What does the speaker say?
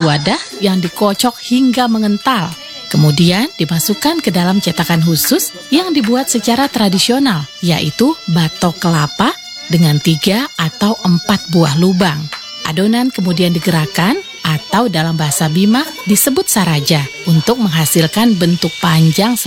wadah yang dikocok hingga mengental. Kemudian dimasukkan ke dalam cetakan khusus yang dibuat secara tradisional, yaitu batok kelapa dengan 3 atau 4 buah lubang. Adonan kemudian digerakkan atau dalam bahasa Bima disebut saraja untuk menghasilkan bentuk panjang seperti